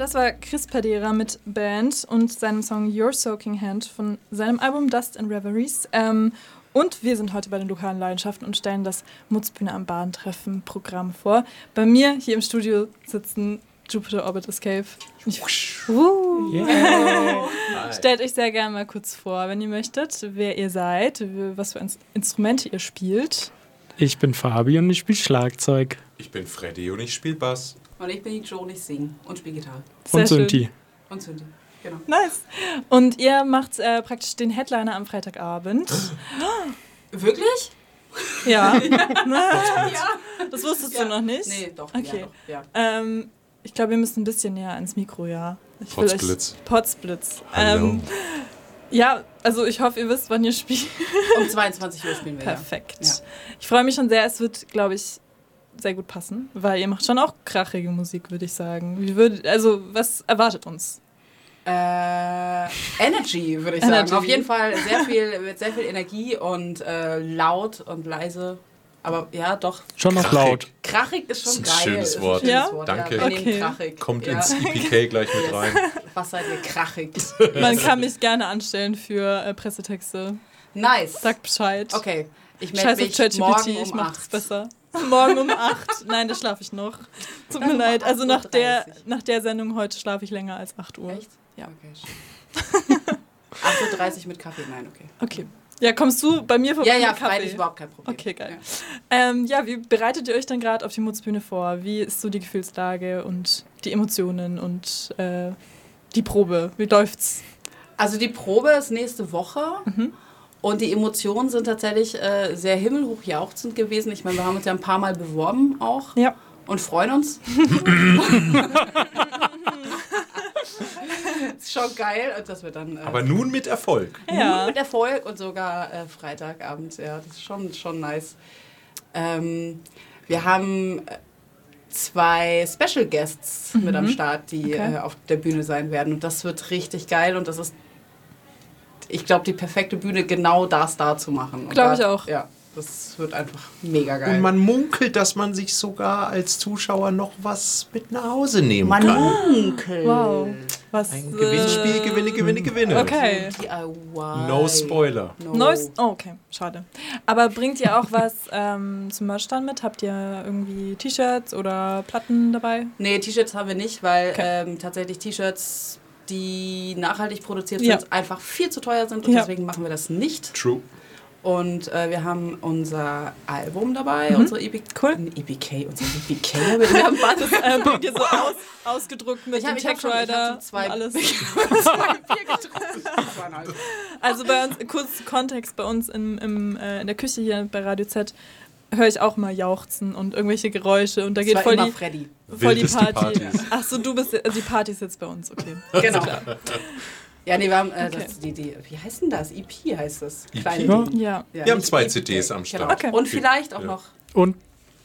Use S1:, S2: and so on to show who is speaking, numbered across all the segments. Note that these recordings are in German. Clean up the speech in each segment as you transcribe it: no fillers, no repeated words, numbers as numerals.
S1: Das war Chris Pedera mit Band und seinem Song Your Soaking Hand von seinem Album Dust and Reveries. Und wir sind heute bei den lokalen Leidenschaften und stellen das Mutzbühne am Bahntreffen-Programm vor. Bei mir hier im Studio sitzen Jupiter Orbit Escape. Stellt euch sehr gerne mal kurz vor, wenn ihr möchtet, wer ihr seid, was für Instrumente ihr spielt.
S2: Ich bin Fabi und ich spiele Schlagzeug.
S3: Ich bin Freddy und ich spiele Bass.
S4: Und ich bin die Jo und ich singe und spiele Gitarre.
S2: Und Synthi.
S4: Und Synthi, genau.
S1: Nice. Und ihr macht praktisch den Headliner am Freitagabend.
S4: Wirklich?
S1: Ja.
S4: Ja.
S1: Das wusstest du noch nicht?
S4: Nee, doch.
S1: Okay.
S4: Ja, doch,
S1: Ich glaube, wir müssen ein bisschen näher ans Mikro, ja.
S3: Potzblitz.
S1: Ja, also ich hoffe, ihr wisst, wann ihr spielt.
S4: Um 22 Uhr spielen wir.
S1: Perfekt.
S4: Ja.
S1: Ich freue mich schon sehr. Es wird, glaube ich, sehr gut passen, weil ihr macht schon auch krachige Musik, würde ich sagen. Was erwartet uns?
S4: Energy, würde ich sagen. Auf jeden Fall sehr viel Energie und laut und leise. Aber ja, doch.
S2: Schon noch laut.
S4: Krachig ist schon
S3: das ist ein
S4: geil.
S3: schönes Wort.
S1: Ja?
S3: Danke.
S4: Ja,
S1: Okay.
S4: Krachig.
S3: Kommt ins EPK gleich mit rein.
S4: Was seid ihr krachig?
S1: Man kann mich gerne anstellen für Pressetexte.
S4: Nice.
S1: Sagt Bescheid.
S4: Okay, ich
S1: Scheiß
S4: melde
S1: auf
S4: mich
S1: ChatGPT,
S4: morgen
S1: ich
S4: um
S1: mach
S4: 8.
S1: das besser. Morgen um 8. Nein, da schlafe ich noch. Tut mir
S4: Dann um
S1: leid. Also nach
S4: 8:30
S1: der Sendung heute schlafe ich länger als 8 Uhr.
S4: Echt?
S1: Ja.
S4: Okay, 8:30 Uhr mit Kaffee? Nein, okay.
S1: Okay. Ja, kommst du bei mir vorbei?
S4: Ja,
S1: mit Kaffee?
S4: Freitag ist überhaupt kein Problem.
S1: Okay, geil. Ja, wie bereitet ihr euch dann gerade auf die Mutzbühne vor? Wie ist so die Gefühlslage und die Emotionen und die Probe? Wie läuft's?
S4: Also die Probe ist nächste Woche und die Emotionen sind tatsächlich sehr himmelhoch jauchzend gewesen. Ich meine, wir haben uns ja ein paar Mal beworben auch
S1: Ja.
S4: und freuen uns. Ist schon geil, dass wir dann...
S3: Aber nun mit Erfolg.
S1: Ja.
S4: Mit Erfolg und sogar Freitagabend, ja, das ist schon nice. Wir haben 2 Special Guests mit am Start, die auf der Bühne sein werden und das wird richtig geil und das ist, ich glaube, die perfekte Bühne, genau das da zu machen.
S1: Glaube ich auch.
S4: Ja, das wird einfach mega geil.
S3: Und man munkelt, dass man sich sogar als Zuschauer noch was mit nach Hause nehmen kann.
S4: munkelt.
S1: Wow. Was?
S3: Ein Gewinnspiel, Gewinne.
S1: Okay.
S4: DIY.
S3: No Spoiler.
S1: Neues. Oh, okay. Schade. Aber bringt ihr auch was zum Merch-Stand mit? Habt ihr irgendwie T-Shirts oder Platten dabei?
S4: Nee, T-Shirts haben wir nicht, weil
S1: Okay.
S4: tatsächlich T-Shirts, die nachhaltig produziert
S1: Ja.
S4: sind, einfach viel zu teuer sind und
S1: Ja.
S4: deswegen machen wir das nicht.
S3: True.
S4: Und wir haben unser Album dabei, unsere EPK.
S1: Cool.
S4: EPK, unser EPK. Wir haben
S1: Das bringt ihr so ausgedruckt mit dem
S4: ich hab
S1: Tech-Rider
S4: schon 2
S1: und alles.
S4: 2 Bier getrunken. 2,5.
S1: Also bei uns, kurz Kontext, bei uns in der Küche hier bei Radio Z höre ich auch mal Jauchzen und irgendwelche Geräusche und da geht
S4: Das war
S1: voll
S4: immer
S1: die
S4: Freddy.
S1: Party.
S3: Partys.
S1: Ach so, du bist, die Party ist jetzt bei uns, okay.
S4: Genau. Ja, nee, wir haben,
S1: Okay.
S4: wie heißt denn das? EP heißt das.
S3: EP.
S4: Kleine
S2: Ja.
S4: Ding.
S1: Ja.
S4: Ja,
S3: Wir haben
S4: nicht
S3: 2
S4: EPK.
S3: CDs am Start.
S4: Genau.
S1: Okay.
S4: Und vielleicht auch
S3: Ja.
S4: noch
S2: Und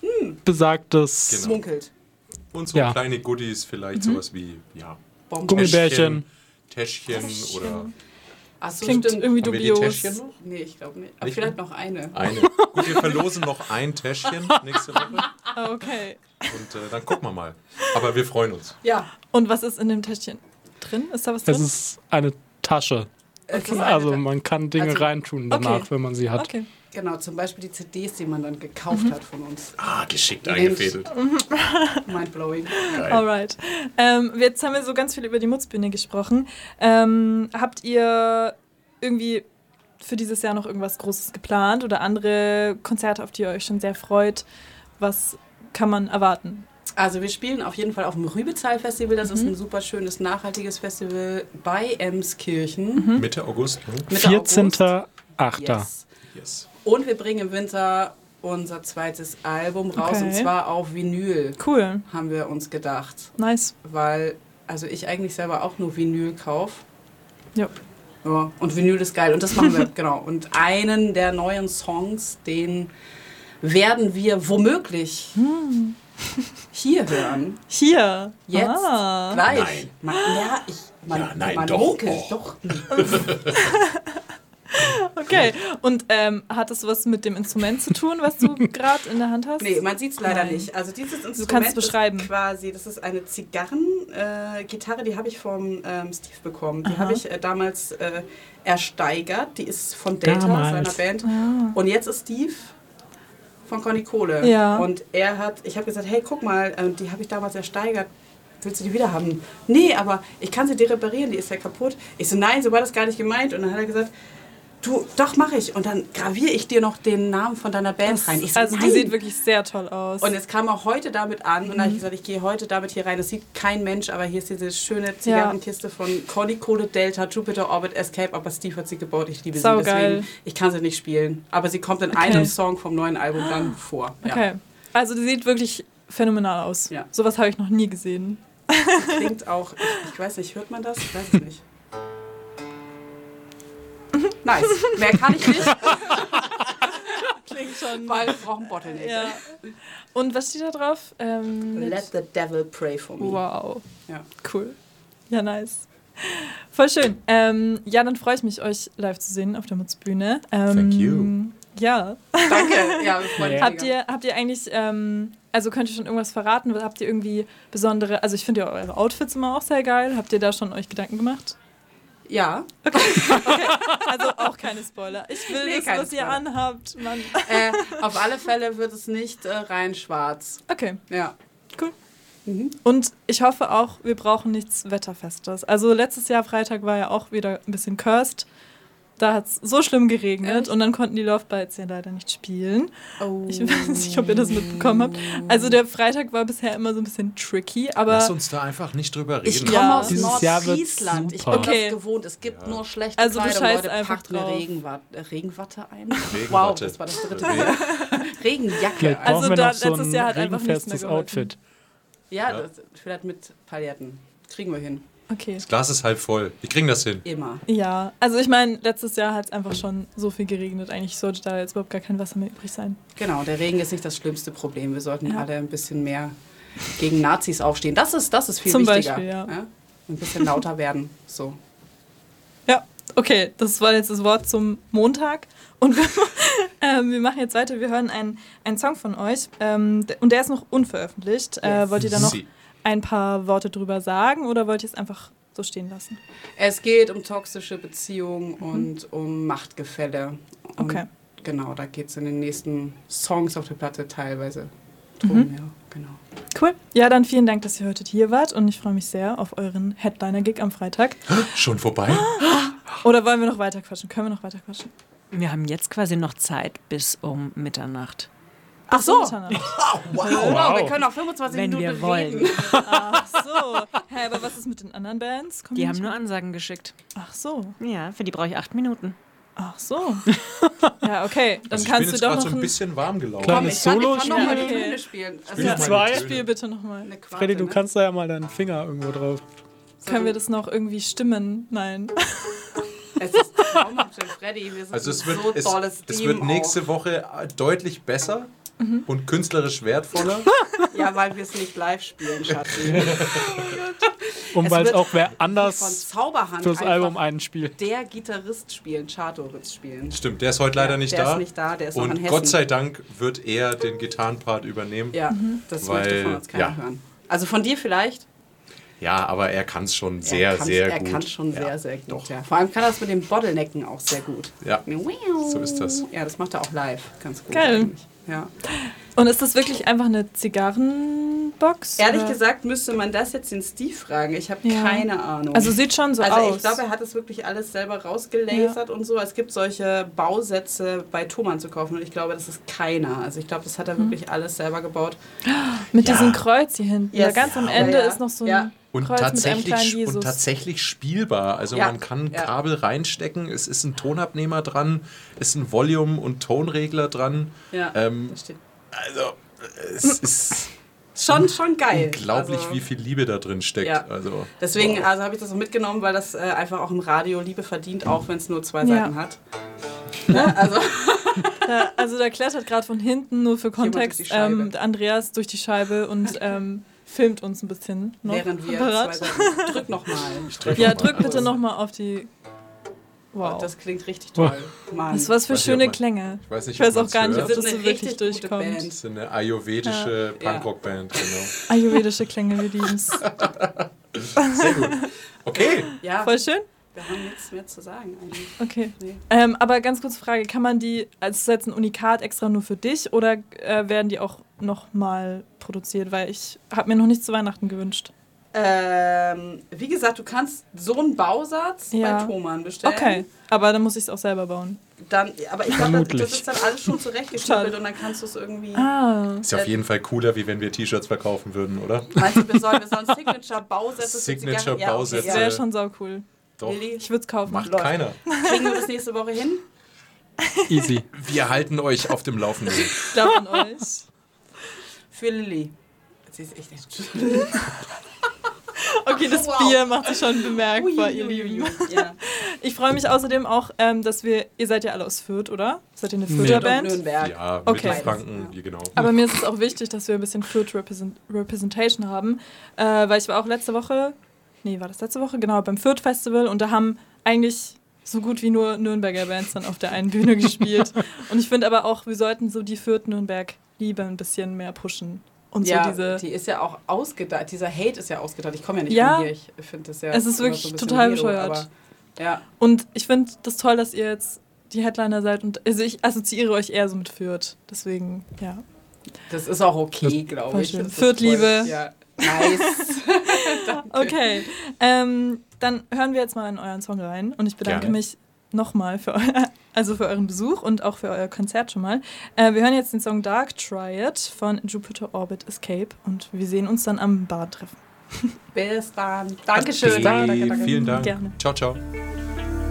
S2: besagtes
S3: Genau.
S4: munkelt.
S3: Und so
S2: Ja.
S3: kleine Goodies, vielleicht sowas wie
S4: Bonbon.
S2: Gummibärchen.
S3: Täschchen oder
S4: Achso,
S1: Klingt
S4: stimmt.
S1: irgendwie
S3: Haben wir die
S1: dubios.
S3: Täschchen noch?
S4: Nee, ich glaube nicht. Aber
S3: Nicht
S4: vielleicht noch eine.
S3: eine. Gut, wir verlosen noch ein Täschchen nächste Woche
S1: Ah, okay.
S3: und dann gucken wir mal. Aber wir freuen uns.
S4: Ja.
S1: Und was ist in dem Täschchen drin? Ist da was drin?
S2: Es ist eine Tasche.
S4: Es ist eine
S2: Also
S4: Ta-
S2: man kann Dinge
S4: Also-
S2: reintun danach,
S1: Okay.
S2: wenn man sie hat.
S1: Okay.
S4: Genau, zum Beispiel die CDs, die man dann gekauft hat von uns.
S3: Ah, geschickt
S4: Mensch.
S3: eingefädelt.
S4: Mindblowing.
S3: Geil.
S1: Alright. Jetzt haben wir so ganz viel über die Mutzbühne gesprochen. Habt ihr irgendwie für dieses Jahr noch irgendwas Großes geplant oder andere Konzerte, auf die ihr euch schon sehr freut? Was kann man erwarten?
S4: Also wir spielen auf jeden Fall auf dem Rübezahl-Festival. Das ist ein super schönes, nachhaltiges Festival bei Emskirchen.
S3: Mitte August. Ne?
S4: Mitte
S2: 14.8.
S4: Yes.
S3: Yes.
S4: Und wir bringen im Winter unser zweites Album raus.
S1: Okay.
S4: Und zwar auf Vinyl,
S1: Cool.
S4: haben wir uns gedacht.
S1: Nice.
S4: Weil, also ich eigentlich selber auch nur Vinyl kaufe.
S1: Ja.
S4: Ja, und Vinyl ist geil. Und das machen wir, genau. Und einen der neuen Songs, den werden wir womöglich hier hören.
S1: Hier.
S4: Jetzt.
S1: Ah.
S4: Gleich.
S3: Nein.
S4: Man
S3: Ja, nein,
S4: man
S3: doch.
S4: munkelt,
S3: Oh.
S4: doch.
S1: Okay. Okay. Und hat das was mit dem Instrument zu tun, was du gerade in der Hand hast?
S4: Nee, man sieht es leider
S1: Nein.
S4: nicht. Also dieses Instrument
S1: Du kannst es beschreiben.
S4: ist quasi, das ist eine Zigarren-Gitarre, die habe ich vom Steve bekommen. Die habe ich damals ersteigert. Die ist von Delta, seiner Band. Und jetzt ist Steve von Conny Kohle.
S1: Ja.
S4: Und ich habe gesagt, hey, guck mal, die habe ich damals ersteigert. Willst du die wieder haben? Nee, aber ich kann sie dir reparieren, die ist ja kaputt. Ich so, nein, so war das gar nicht gemeint. Und dann hat er gesagt, du, doch, mache ich. Und dann graviere ich dir noch den Namen von deiner Band rein. Ich so,
S1: also
S4: nein.
S1: die sieht wirklich sehr toll aus.
S4: Und jetzt kam er heute damit an und dann habe ich gesagt, ich gehe heute damit hier rein. Das sieht kein Mensch, aber hier ist diese schöne Zigarrenkiste von Conny Kohle, Delta, Jupiter Orbit, Escape. Aber Steve hat sie gebaut, ich liebe sie. Deswegen, ich kann sie nicht spielen. Aber sie kommt in einem Song vom neuen Album dann vor. Ja.
S1: Okay, also die sieht wirklich phänomenal aus.
S4: Ja.
S1: Sowas habe ich noch nie gesehen.
S4: Klingt auch, ich weiß nicht, hört man das? Ich weiß es nicht. Nice. Mehr kann ich nicht.
S1: Klingt schon.
S4: Weil wir brauchen Bottleneck.
S1: Ja. Und was steht da drauf?
S4: Let the devil pray for me.
S1: Wow.
S4: Ja.
S1: Cool. Ja, nice. Voll schön. Ja, dann freue ich mich, euch live zu sehen auf der Mutzbühne.
S3: Thank you.
S1: Ja.
S4: Danke. Ja, wir freuen uns.
S1: Habt ihr eigentlich, also könnt ihr schon irgendwas verraten? Habt ihr irgendwie besondere, also ich finde ja eure Outfits immer auch sehr geil. Habt ihr da schon euch Gedanken gemacht?
S4: Ja.
S1: Okay. Also auch keine Spoiler. Ich will wissen, was ihr anhabt. Mann.
S4: Auf alle Fälle wird es nicht rein schwarz.
S1: Okay.
S4: Ja.
S1: Cool. Und ich hoffe auch, wir brauchen nichts Wetterfestes. Also letztes Jahr Freitag war ja auch wieder ein bisschen cursed. Da hat es so schlimm geregnet und dann konnten die Love Bites ja leider nicht spielen.
S4: Oh.
S1: Ich weiß nicht, ob ihr das mitbekommen habt. Also der Freitag war bisher immer so ein bisschen tricky, aber
S3: Lass uns da einfach nicht drüber reden.
S4: Ich komme aus
S2: Dieses Jahr wird
S4: Nordfriesland. Ich bin
S2: super.
S1: Okay.
S4: das gewohnt. Es gibt nur schlechte
S1: Also du
S4: Kleidung.
S1: scheißt
S4: Leute,
S1: einfach
S4: packt eine
S1: drauf.
S4: Regenwatte ein.
S3: Regenwatte.
S4: Wow, das war das dritte Mal. Regenjacke.
S2: Vielleicht
S1: Also
S2: brauchen wir
S1: da
S2: noch so
S1: letztes
S2: ein
S1: Jahr hat einfach nichts mehr
S2: regenfestes
S1: geholfen.
S2: Outfit.
S4: Ja,
S3: Ja.
S4: das, vielleicht mit Paletten. Kriegen wir hin.
S1: okay.
S3: Das Glas ist halb voll. Wir kriegen das hin.
S4: Immer.
S1: Ja, also ich meine, letztes Jahr hat es einfach schon so viel geregnet. Eigentlich sollte da jetzt überhaupt gar kein Wasser mehr übrig sein.
S4: Genau, der Regen ist nicht das schlimmste Problem. Wir sollten alle ein bisschen mehr gegen Nazis aufstehen. Das ist viel
S1: Zum
S4: wichtiger.
S1: Beispiel, ja.
S4: Ein bisschen lauter werden. So.
S1: Ja, okay, das war jetzt das Wort zum Montag. Und wir machen jetzt weiter. Wir hören einen Song von euch. Und der ist noch unveröffentlicht.
S4: Yes.
S1: Wollt ihr da noch
S3: Sie.
S1: ein paar Worte drüber sagen oder wollt ihr es einfach so stehen lassen?
S4: Es geht um toxische Beziehungen und um Machtgefälle. Und
S1: Okay.
S4: Genau, da geht es in den nächsten Songs auf der Platte teilweise drum. Ja, genau.
S1: Cool. Ja, dann vielen Dank, dass ihr heute hier wart und ich freue mich sehr auf euren Headliner-Gig am Freitag.
S3: Schon vorbei?
S1: Oder wollen wir noch weiter quatschen? Können wir noch weiter quatschen?
S5: Wir haben jetzt quasi noch Zeit bis um Mitternacht.
S4: Ach so.
S1: Mitternacht.
S4: Wow, wir können auch 25
S5: Wenn
S4: Minuten
S5: wir wollen.
S4: reden.
S1: Ach so. Hä, aber was ist mit den anderen Bands? Kommen
S5: Die haben
S1: nicht
S5: nur
S1: mit?
S5: Ansagen geschickt.
S1: Ach so.
S5: Ja, für die brauche ich 8 Minuten.
S1: Ach so. Ja, okay. Dann
S3: Also ich bin
S1: kannst du
S3: jetzt
S1: doch
S3: gerade
S1: noch
S3: so ein bisschen warm gelaufen.
S2: Klar.
S4: Komm, ich kann noch mal die
S1: Okay.
S4: Bühne spielen. Also
S3: Spiel
S1: Ja.
S3: noch mal
S2: Zwei?
S3: die
S1: Spiel
S3: Töne.
S1: bitte nochmal.
S4: eine Quarte,
S2: Freddy, du
S4: ne?
S2: kannst da ja mal deinen Finger irgendwo drauf.
S1: Können wir das noch irgendwie stimmen? Nein.
S4: Es ist traumhaft für Freddy. Wir sind
S3: Also es wird,
S4: so tolles
S3: es
S4: Team
S3: wird
S4: auch.
S3: nächste Woche deutlich besser und künstlerisch wertvoller.
S4: Ja, weil wir es nicht live spielen, Schatzi.
S2: Und
S4: Es
S2: weil es
S4: wird
S2: auch wer
S4: Von
S2: anders
S4: Zauberhand
S2: fürs
S4: einfach
S2: Album einspielt.
S4: der Gitarrist spielen, Chartoritz spielen.
S3: Stimmt, der ist heute leider nicht
S4: der
S3: da.
S4: ist nicht da, der ist noch in
S3: Und
S4: Hessen.
S3: Gott sei Dank wird er den Gitarrenpart übernehmen.
S4: Ja, das
S3: Weil,
S4: möchte von uns keiner
S3: ja.
S4: hören. Also von dir vielleicht?
S3: Ja, aber er kann es schon sehr,
S4: er
S3: sehr
S4: er
S3: gut.
S4: kann schon
S3: Ja,
S4: sehr, sehr gut.
S3: Doch.
S4: Ja. Vor allem kann er das mit dem Bottlenecken auch sehr gut.
S3: Ja, so ist das.
S4: Ja, das macht er auch live ganz gut.
S1: Geil.
S4: eigentlich. Ja.
S1: Und ist das wirklich einfach eine Zigarrenbox?
S4: Ehrlich
S1: oder?
S4: gesagt müsste man das jetzt den Steve fragen. Ich habe
S1: Ja.
S4: keine Ahnung.
S1: Also sieht schon so
S4: Also
S1: aus.
S4: ich glaube, er hat es wirklich alles selber rausgelasert und so. Es gibt solche Bausätze bei Thomann zu kaufen und ich glaube, das ist keiner. Also ich glaube, das hat er wirklich alles selber gebaut.
S1: Mit
S3: Ja.
S1: diesem Kreuz hier hinten.
S4: Yes.
S1: Da ganz am
S4: Ja,
S1: Ende
S4: ja.
S1: ist noch so ein
S4: Ja.
S3: Und
S1: Kreuz mit einem kleinen
S3: tatsächlich,
S1: Jesus.
S3: und tatsächlich spielbar. Also
S4: Ja.
S3: man kann
S4: Ja.
S3: Kabel reinstecken, es ist ein Tonabnehmer dran, ist ein Volume- und Tonregler dran.
S4: Ja,
S3: Ähm,
S4: das steht.
S3: Also es ist
S4: Schon geil.
S3: unglaublich,
S4: Also,
S3: wie viel Liebe da drin steckt.
S4: Ja.
S3: Also,
S4: Deswegen also habe ich das so mitgenommen, weil das einfach auch im Radio Liebe verdient, auch wenn es nur 2
S1: Ja.
S4: Seiten hat. Ne? Also,
S1: Also da klettert gerade von hinten, nur für
S4: Jemand
S1: Kontext,
S4: durch die Scheibe.
S1: der Andreas durch die Scheibe und filmt uns ein bisschen. Noch.
S4: während wir
S1: Parat?
S4: 2 Seiten. Drück nochmal.
S3: drück
S1: Ja,
S3: noch mal.
S1: drück bitte nochmal auf die... Wow.
S4: Das klingt richtig toll. Mann.
S1: Das ist was für
S3: Weiß nicht,
S1: schöne
S3: ob man-
S1: Klänge.
S3: Ich weiß nicht,
S1: Ich weiß
S3: ob
S1: auch gar
S3: man's
S1: nicht, ob
S3: hört.
S1: das
S4: Wir
S1: so
S4: sind eine
S1: wirklich
S4: richtig gute
S1: durchkommt.
S4: Band.
S3: Das ist eine ayurvedische
S4: Ja.
S3: Punkrock-Band, genau.
S1: Ayurvedische Klänge, wir lieben's.
S3: Sehr gut. Okay.
S4: Ja,
S1: Voll schön.
S4: wir haben nichts mehr zu sagen eigentlich.
S1: Okay.
S4: Nee.
S1: Aber ganz kurze Frage, kann man die, also ist das jetzt ein Unikat extra nur für dich oder werden die auch nochmal produziert? Weil ich habe mir noch nichts zu Weihnachten gewünscht.
S4: Wie gesagt, du kannst so einen Bausatz
S1: Ja.
S4: bei Thomann bestellen.
S1: Okay, aber dann muss ich es auch selber bauen.
S4: Dann, aber ich glaube,
S2: Vermutlich.
S4: das ist dann alles schon zurechtgeschnippelt und dann kannst du es irgendwie...
S3: Ist ja auf jeden Fall cooler, wie wenn wir T-Shirts verkaufen würden, oder?
S4: Meinst du, wir sollen Signature-Bausätze...
S3: Signature-Bausätze.
S1: Das wäre schon sau cool.
S3: Doch,
S4: Lilly,
S1: Ich würde es kaufen.
S3: macht
S4: Läuft.
S3: keiner.
S4: kriegen wir das nächste Woche hin?
S2: Easy.
S3: Wir halten euch auf dem Laufenden.
S1: Ich glaube an euch.
S4: Für Lilly. Sie ist echt...
S1: Okay, das
S4: Wow.
S1: Bier macht sich schon bemerkbar, ihr
S4: Ui, ui,
S1: Lieben.
S4: ui. Ja.
S1: Ich freue mich außerdem auch, dass ihr seid ja alle aus Fürth, oder? Seid ihr eine
S2: Nee.
S1: Fürther
S4: Und
S1: Band?
S4: Nürnberg.
S3: Ja,
S1: Okay.
S3: Mittelfranken, wie genau.
S1: Aber mir ist es auch wichtig, dass wir ein bisschen Fürth Representation haben, weil ich war auch letzte Woche, Genau, beim Fürth Festival und da haben eigentlich so gut wie nur Nürnberger Bands dann auf der einen Bühne gespielt. Und ich finde aber auch, wir sollten so die Fürth-Nürnberg-Liebe ein bisschen mehr pushen. Und
S4: Ja,
S1: so diese...
S4: die ist ja auch ausgedacht. Dieser Hate ist ja ausgedacht. Ich komme ja nicht
S1: Ja.
S4: von hier. Ich finde das ja...
S1: Es ist
S4: immer
S1: wirklich
S4: so ein bisschen
S1: total
S4: weirdo,
S1: bescheuert.
S4: aber ja.
S1: Und ich finde das toll, dass ihr jetzt die Headliner seid und also ich assoziiere euch eher so mit Fürth. Deswegen, ja.
S4: Das ist auch okay, glaube
S1: voll
S4: ich.
S1: schön.
S4: Das ist
S1: Fürth-Liebe.
S4: voll- Ja, nice.
S1: Okay, dann hören wir jetzt mal in euren Song rein und ich bedanke
S3: Gerne.
S1: mich nochmal für euren Besuch und auch für euer Konzert schon mal. Wir hören jetzt den Song Dark Triad von Jupiter Orbit Escape und wir sehen uns dann am Bahntreffen.
S4: Bis dann. Dankeschön.
S3: Okay,
S4: Danke, danke.
S3: Vielen Dank.
S1: Gerne.
S3: Ciao, ciao.